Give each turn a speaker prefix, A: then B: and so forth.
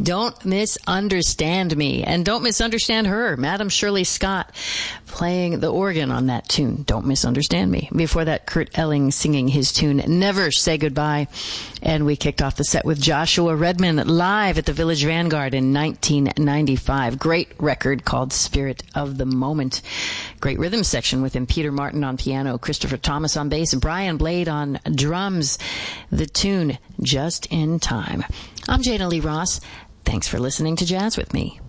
A: Don't Misunderstand Me. And don't misunderstand her, Madam Shirley Scott, playing the organ on that tune, Don't Misunderstand Me. Before that, Kurt Elling singing his tune, Never Say Goodbye. And we kicked off the set with Joshua Redman live at the Village Vanguard in 1995. Great record called Spirit of the Moment. Great rhythm section with him. Peter Martin on piano, Christopher Thomas on bass, Brian Blade on drums. The tune, Just in Time. I'm Jana Lee Ross. Thanks for listening to Jazz with Me.